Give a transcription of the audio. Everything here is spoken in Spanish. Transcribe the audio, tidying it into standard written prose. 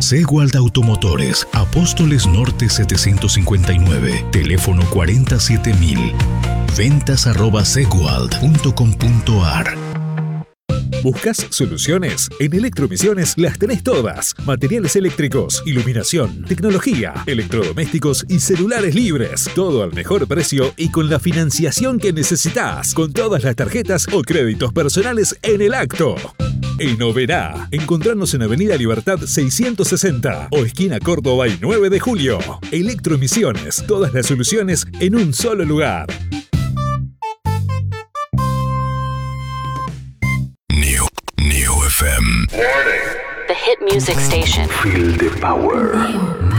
Seguald Automotores, Apóstoles Norte 759, teléfono 47000. ventas@seguald.com.ar. ¿Buscas soluciones? En Electromisiones las tenés todas. Materiales eléctricos, iluminación, tecnología, electrodomésticos y celulares libres. Todo al mejor precio y con la financiación que necesitas. Con todas las tarjetas o créditos personales en el acto. En Oberá, encontrarnos en Avenida Libertad 660 o esquina Córdoba y 9 de julio. Electromisiones, todas las soluciones en un solo lugar. New FM. The hit music station. Feel the power.